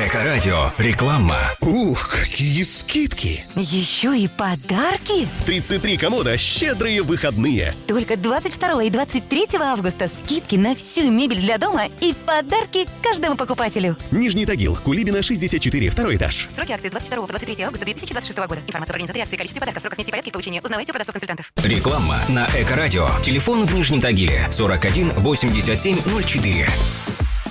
Эко-радио. Реклама. Ух, какие скидки! Еще и подарки? 33 комода «Щедрые выходные». Только 22 и 23 августа скидки на всю мебель для дома и подарки каждому покупателю. Нижний Тагил, Кулибина, 64, второй этаж. Сроки акции с 22 по 23 августа 2026 года. Информация по организации акции, количестве подарков, сроках нести порядке и получения узнавайте у продавцов консультантов. Реклама на Эко-радио. Телефон в Нижнем Тагиле 41 87 04.